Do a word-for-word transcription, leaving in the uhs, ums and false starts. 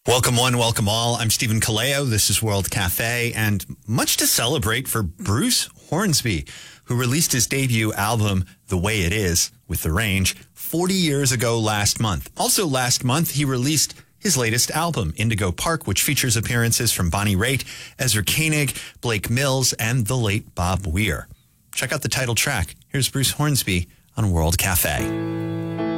Welcome one, welcome all. I'm Stephen Kaleo. This is World Cafe, and much to celebrate for Bruce Hornsby, who released his debut album, The Way It Is, with The Range, forty years ago last month. Also last month, he released his latest album, Indigo Park, which features appearances from Bonnie Raitt, Ezra Koenig, Blake Mills, and the late Bob Weir. Check out the title track. Here's Bruce Hornsby on World Cafe.